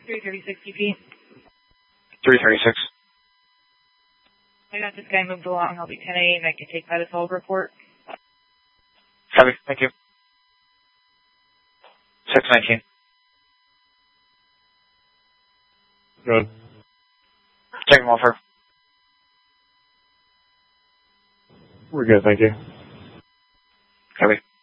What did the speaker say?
336 UP. 336. I got this guy moved along. I'll be 10-8, and I can take that as all report. Copy. Thank you. 619. Good. Take him off her. We're good, thank you. Copy.